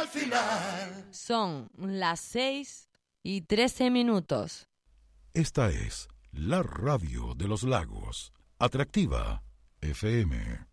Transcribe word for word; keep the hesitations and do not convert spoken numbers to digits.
al final. Son las seis y trece minutos. Esta es la radio de los lagos, Atractiva F M.